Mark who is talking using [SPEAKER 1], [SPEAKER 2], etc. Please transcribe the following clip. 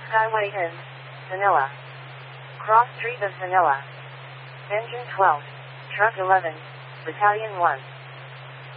[SPEAKER 1] Skyway in, Vanilla. Cross Street of Vanilla. Engine 12, Truck 11, Battalion 1.